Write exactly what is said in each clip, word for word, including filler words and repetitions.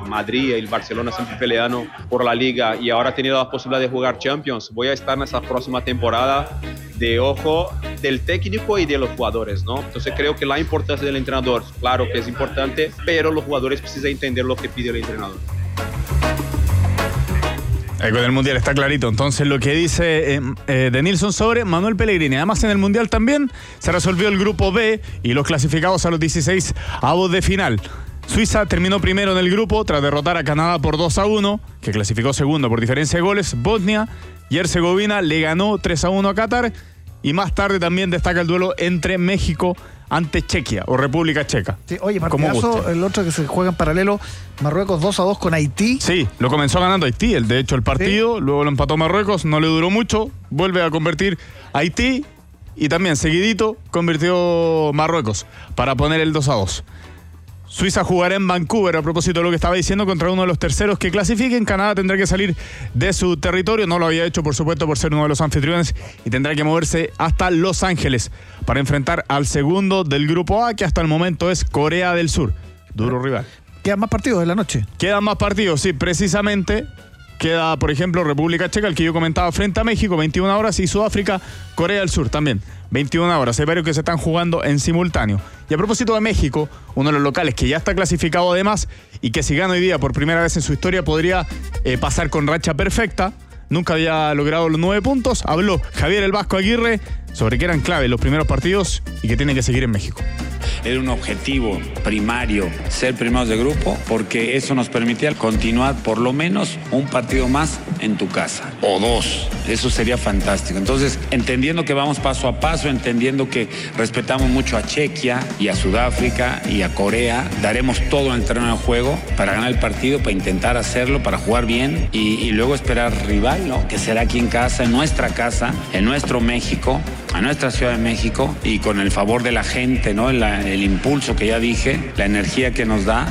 Madrid y el Barcelona siempre peleando por la liga y ahora he tenido la posibilidad de jugar Champions. Voy a estar en esa próxima temporada de ojo del técnico y de los jugadores, ¿no? Entonces creo que la importancia del entrenador, claro que es importante, pero los jugadores precisan entender lo que pide el entrenador. Eh, con el Mundial está clarito. Entonces lo que dice eh, eh, Denilson sobre Manuel Pellegrini. Además en el Mundial también se resolvió el grupo B y los clasificados a los dieciséis avos de final. Suiza terminó primero en el grupo tras derrotar a Canadá por dos a uno, que clasificó segundo por diferencia de goles. Bosnia y Herzegovina le ganó tres a uno a Qatar. Y más tarde también destaca el duelo entre México ante Chequia o República Checa. Sí, oye, partidazo, el otro que se juega en paralelo, Marruecos dos a dos con Haití. Sí, lo comenzó ganando Haití, el, de hecho el partido, ¿sí? Luego lo empató Marruecos, no le duró mucho, vuelve a convertir Haití y también seguidito convirtió Marruecos para poner el dos a dos. Suiza jugará en Vancouver, a propósito de lo que estaba diciendo, contra uno de los terceros que clasifiquen. Canadá tendrá que salir de su territorio, no lo había hecho por supuesto por ser uno de los anfitriones, y tendrá que moverse hasta Los Ángeles para enfrentar al segundo del grupo A, que hasta el momento es Corea del Sur, duro rival. ¿Quedan más partidos de la noche? Quedan más partidos, sí, precisamente. Queda, por ejemplo, República Checa, el que yo comentaba, frente a México, veintiuna horas, y Sudáfrica, Corea del Sur también, veintiuna horas. Hay varios que se están jugando en simultáneo. Y a propósito de México, uno de los locales que ya está clasificado además y que si gana hoy día por primera vez en su historia podría eh, pasar con racha perfecta, nunca había logrado los nueve puntos, habló Javier el Vasco Aguirre sobre que eran clave los primeros partidos y que tiene que seguir en México. Era un objetivo primario ser primeros de grupo porque eso nos permitía continuar por lo menos un partido más en tu casa o dos. Eso sería fantástico. Entonces, entendiendo que vamos paso a paso, entendiendo que respetamos mucho a Chequia y a Sudáfrica y a Corea, daremos todo en el terreno de juego para ganar el partido, para intentar hacerlo, para jugar bien y, y luego esperar rival, ¿no? Que será aquí en casa, en nuestra casa, en nuestro México, a nuestra Ciudad de México y con el favor de la gente, ¿no? La, el impulso que ya dije, la energía que nos da.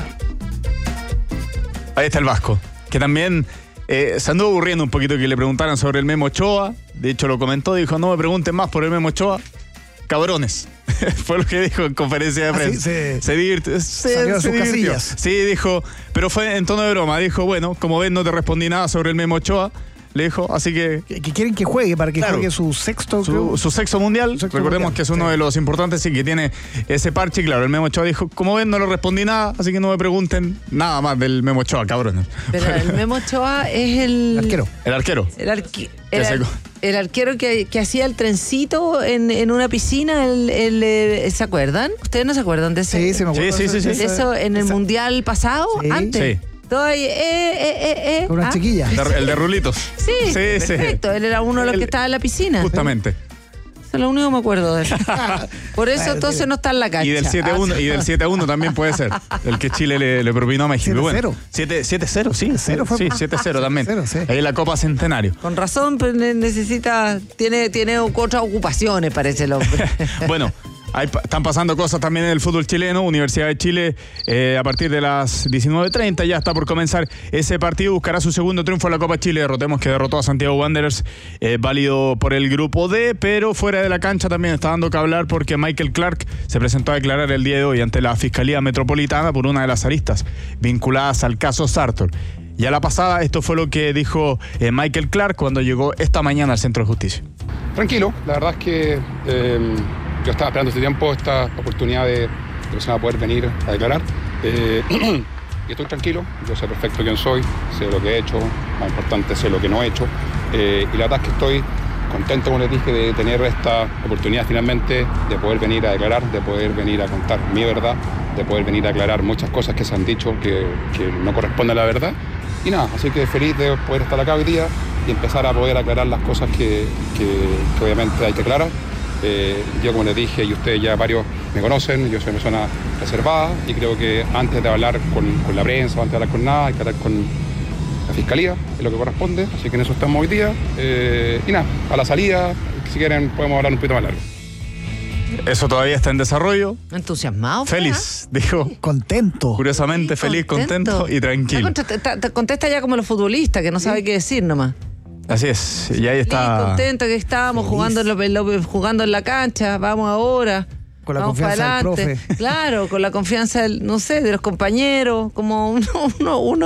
Ahí está el Vasco, que también eh, se anduvo aburriendo un poquito que le preguntaran sobre el Memo Ochoa. De hecho lo comentó, dijo, no me pregunten más por el Memo Ochoa. Cabrones. Fue lo que dijo en conferencia de prensa. Ah, sí, sí. Se divirtió. Se, Salió de se sus divirtió. casillas. Sí, dijo, pero fue en tono de broma. Dijo, bueno, como ven no te respondí nada sobre el Memo Ochoa. Le dijo, así que... Que, que quieren que juegue para que claro, juegue su sexto... Su, su sexto mundial. Su sexto Recordemos mundial, que es uno sí. de los importantes y que tiene ese parche. Claro, el Memo Ochoa dijo, como ven, no le respondí nada, así que no me pregunten nada más del Memo Ochoa, cabrones. Pero el Memo Ochoa es el... El arquero. El arquero. El, arque, el, ar, el arquero que, que hacía el trencito en, en una piscina, el, el, el, ¿se acuerdan? ¿Ustedes no se acuerdan de eso? Sí, sí, me acuerdo. Sí, sí, sí, sí. De eso en el esa. mundial pasado, Sí. antes. Sí. Todo ahí, eh, eh, eh, eh. Con una ¿Ah? chiquilla. El de Rulitos. Sí, sí, perfecto. Él era uno de los El, que estaba en la piscina. Justamente. Eso es lo único que me acuerdo de él. Por eso entonces no está en la cancha. Y del siete a uno, ah, y del siete a uno también puede ser. El que Chile le, le propinó a México. siete cero. Bueno, siete cero, sí. siete cero fue. Sí, siete cero también. siete cero, sí. Ahí en la Copa Centenario. Con razón, pues, necesita, tiene, tiene otras ocupaciones, parece el hombre. Bueno. Hay, están pasando cosas también en el fútbol chileno. Universidad de Chile, eh, a partir de las diecinueve treinta, ya está por comenzar ese partido. Buscará su segundo triunfo en la Copa Chile. Derrotemos que derrotó a Santiago Wanderers, eh, válido por el grupo D, pero fuera de la cancha también está dando que hablar porque Michael Clark se presentó a declarar el día de hoy ante la Fiscalía Metropolitana por una de las aristas vinculadas al caso Sartor. Y a la pasada, esto fue lo que dijo eh, Michael Clark cuando llegó esta mañana al Centro de Justicia. Tranquilo, la verdad es que eh, yo estaba esperando este tiempo esta oportunidad de, de que se va a poder venir a declarar. Eh, y estoy tranquilo, yo sé perfecto quién soy, sé lo que he hecho, más importante, sé lo que no he hecho. Eh, y la verdad es que estoy contento, como les dije, de tener esta oportunidad finalmente de poder venir a declarar, de poder venir a contar mi verdad, de poder venir a aclarar muchas cosas que se han dicho que, que no corresponden a la verdad. Y nada, así que feliz de poder estar acá hoy día y empezar a poder aclarar las cosas que, que, que obviamente hay que aclarar. Eh, yo, como les dije, y ustedes ya varios me conocen, yo soy una persona reservada y creo que antes de hablar con, con la prensa, antes de hablar con nada, hay que hablar con la Fiscalía, es lo que corresponde, así que en eso estamos hoy día. Eh, y nada, a la salida, si quieren, podemos hablar un poquito más largo. Eso todavía está en desarrollo. Entusiasmado. Feliz, dijo. Contento. Curiosamente, Sí, feliz, contento, contento y tranquilo. Te contesta, te contesta ya como los futbolistas, que no sabe qué decir nomás. Así es, y ahí está. Feliz, contento que estábamos jugando en, lo, en lo, jugando en la cancha, vamos ahora. Con la vamos confianza para del adelante. profe. Claro, con la confianza, del, no sé, de los compañeros, como uno, uno, uno